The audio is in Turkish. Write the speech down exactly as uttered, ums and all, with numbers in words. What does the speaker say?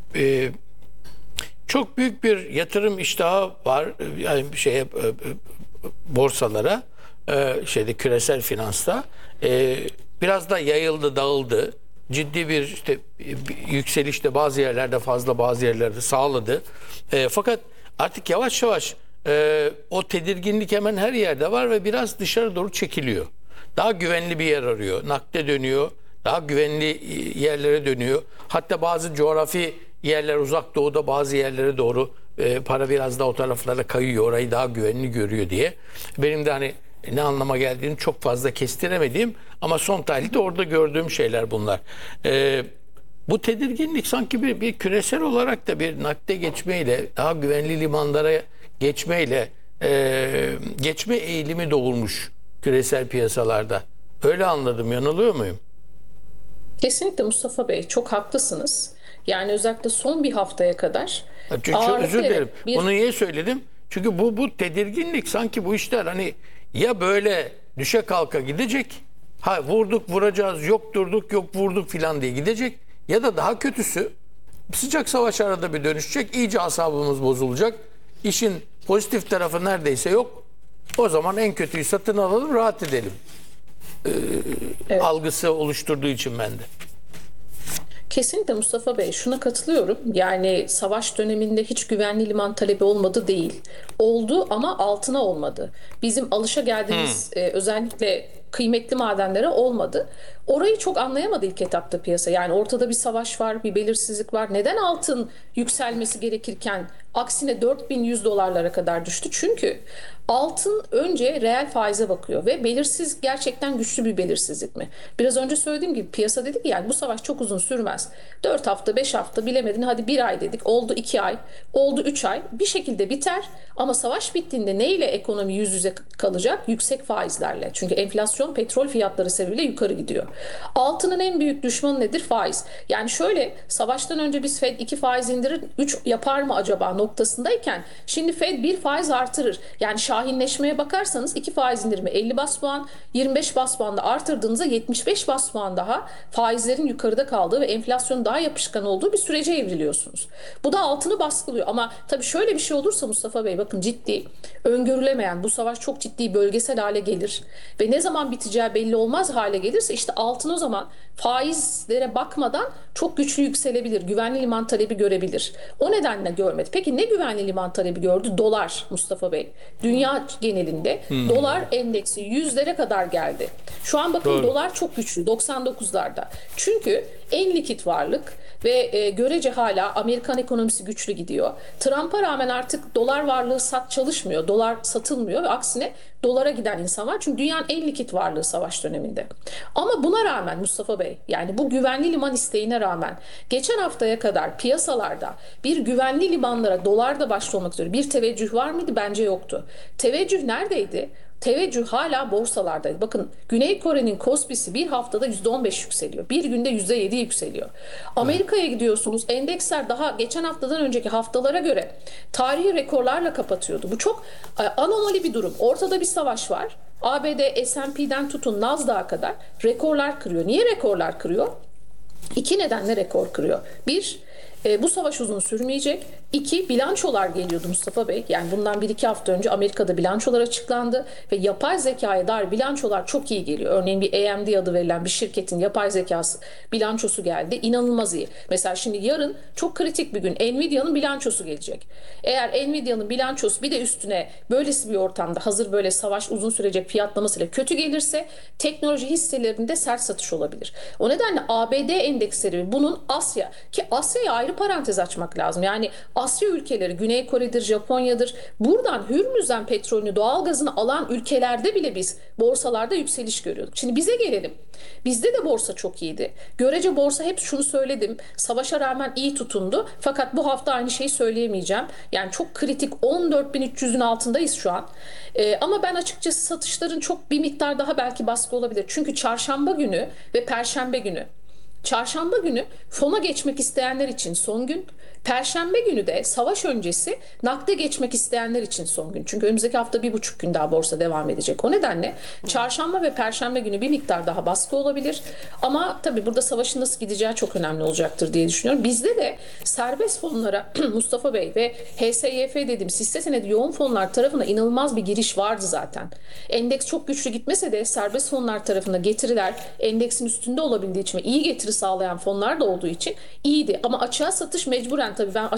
e, çok büyük bir yatırım iştahı var yani şeye, e, e, borsalara, e, şeyde küresel finansta. E, biraz da yayıldı, dağıldı. Ciddi bir işte bir yükseliş de bazı yerlerde fazla, bazı yerlerde sağladı. E, fakat artık yavaş yavaş e, o tedirginlik hemen her yerde var ve biraz dışarı doğru çekiliyor. Daha güvenli bir yer arıyor. Nakde dönüyor. Daha güvenli yerlere dönüyor. Hatta bazı coğrafi yerler, uzak doğuda bazı yerlere doğru e, para biraz da o taraflara kayıyor. Orayı daha güvenli görüyor diye. Benim de hani ne anlama geldiğini çok fazla kestiremediğim ama son tahlilde orada gördüğüm şeyler bunlar. E, bu tedirginlik sanki bir, bir küresel olarak da bir nakde geçmeyle, daha güvenli limanlara geçmeyle e, geçme eğilimi doğurmuş küresel piyasalarda. Öyle anladım. Yanılıyor muyum? Kesinlikle Mustafa Bey, çok haklısınız. Yani özellikle son bir haftaya kadar Çok, çok ağırlıklı, özür dilerim. evet, bir Bunu niye söyledim? Çünkü bu bu tedirginlik sanki bu işler hani ya böyle düşe kalka gidecek. Ha vurduk vuracağız, yok durduk, yok vurduk filan diye gidecek. Ya da daha kötüsü sıcak savaş arada bir dönüşecek. İyice asabımız bozulacak. İşin pozitif tarafı neredeyse yok. O zaman en kötüyü satın alalım, rahat edelim. evet. Algısı oluşturduğu için ben de. Kesinlikle Mustafa Bey, şuna katılıyorum. Yani savaş döneminde hiç güvenli liman talebi olmadı değil. Oldu ama altına olmadı. Bizim alışa geldiğimiz e, özellikle kıymetli madenlere olmadı. Orayı çok anlayamadı ilk etapta piyasa. Yani ortada bir savaş var, bir belirsizlik var. Neden altın yükselmesi gerekirken aksine dört bin yüz dolarlara kadar düştü? Çünkü altın önce reel faize bakıyor ve belirsiz, gerçekten güçlü bir belirsizlik mi? Biraz önce söylediğim gibi piyasa dedi ki yani bu savaş çok uzun sürmez. dört hafta, beş hafta, bilemedin hadi bir ay dedik. Oldu iki ay, oldu üç ay. Bir şekilde biter ama savaş bittiğinde neyle ekonomi yüz yüze kalacak? Yüksek faizlerle. Çünkü enflasyon petrol fiyatları sebebiyle yukarı gidiyor. Altının en büyük düşmanı nedir? Faiz. Yani şöyle, savaştan önce biz Fed iki faiz indirir, üç yapar mı acaba noktasındayken şimdi Fed bir faiz artırır. Yani şahinleşmeye bakarsanız iki faiz indirimi elli bas puan, yirmi beş bas puan da artırdığınızda yetmiş beş bas puan daha faizlerin yukarıda kaldığı ve enflasyonun daha yapışkan olduğu bir sürece evriliyorsunuz. Bu da altını baskılıyor. Ama tabii şöyle bir şey olursa Mustafa Bey, bakın, ciddi, öngörülemeyen, bu savaş çok ciddi bölgesel hale gelir ve ne zaman biteceği belli olmaz hale gelirse işte altın o zaman faizlere bakmadan çok güçlü yükselebilir. Güvenli liman talebi görebilir. O nedenle görmedi. Peki ne güvenli liman talebi gördü? Dolar Mustafa Bey. Dünya genelinde hmm. dolar endeksi yüzlere kadar geldi. Şu an bakın, Doğru. dolar çok güçlü, doksan dokuzlarda. Çünkü en likit varlık ve e, görece hala Amerikan ekonomisi güçlü gidiyor. Trump'a rağmen artık dolar varlığı sat çalışmıyor. Dolar satılmıyor ve aksine dolara giden insan var. Çünkü dünyanın en likit varlığı savaş döneminde. Ama buna rağmen Mustafa Bey, yani bu güvenli liman isteğine rağmen geçen haftaya kadar piyasalarda bir güvenli limanlara dolarda başta olmak üzere bir teveccüh var mıydı? Bence yoktu. Teveccüh neredeydi? Teveccüh hala borsalardaydı. Bakın, Güney Kore'nin Kospi'si bir haftada yüzde on beş yükseliyor. Bir günde yüzde yedi yükseliyor. Amerika'ya gidiyorsunuz. Endeksler daha geçen haftadan önceki haftalara göre tarihi rekorlarla kapatıyordu. Bu çok anomali bir durum. Ortada bir savaş var. A B D S and P'den tutun Nasdaq'a kadar rekorlar kırıyor. Niye rekorlar kırıyor? İki nedenle rekor kırıyor. Bir, e, bu savaş uzun sürmeyecek. İki, bilançolar geliyordu Mustafa Bey. Yani bundan bir iki hafta önce Amerika'da bilançolar açıklandı ve yapay zekaya dair bilançolar çok iyi geliyor. Örneğin bir A M D adı verilen bir şirketin yapay zekası bilançosu geldi. İnanılmaz iyi. Mesela şimdi yarın çok kritik bir gün, Nvidia'nın bilançosu gelecek. Eğer Nvidia'nın bilançosu bir de üstüne böylesi bir ortamda, hazır böyle savaş uzun sürecek fiyatlamasıyla kötü gelirse teknoloji hisselerinde sert satış olabilir. O nedenle A B D endeksleri, bunun Asya, ki Asya'ya ayrı parantez açmak lazım. Yani Asya ülkeleri, Güney Kore'dir, Japonya'dır. Buradan Hürmüz'den petrolünü, doğalgazını alan ülkelerde bile biz borsalarda yükseliş görüyorduk. Şimdi bize gelelim. Bizde de borsa çok iyiydi. Görece borsa, hep şunu söyledim, savaşa rağmen iyi tutundu. Fakat bu hafta aynı şeyi söyleyemeyeceğim. Yani çok kritik on dört bin üç yüzün altındayız şu an. Ee, ama ben açıkçası satışların çok bir miktar daha belki baskı olabilir. Çünkü çarşamba günü ve perşembe günü Çarşamba günü fona geçmek isteyenler için son gün. Perşembe günü de savaş öncesi nakde geçmek isteyenler için son gün. Çünkü önümüzdeki hafta bir buçuk gün daha borsa devam edecek. O nedenle çarşamba ve perşembe günü bir miktar daha baskı olabilir. Ama tabii burada savaşın nasıl gideceği çok önemli olacaktır diye düşünüyorum. Bizde de serbest fonlara Mustafa Bey ve H S Y F dediğimiz hisse senedi yoğun fonlar tarafına inanılmaz bir giriş vardı zaten. Endeks çok güçlü gitmese de serbest fonlar tarafına getiriler endeksin üstünde olabildiği için ve iyi getiri sağlayan fonlar da olduğu için iyiydi. Ama açığa satış mecburen tabii ben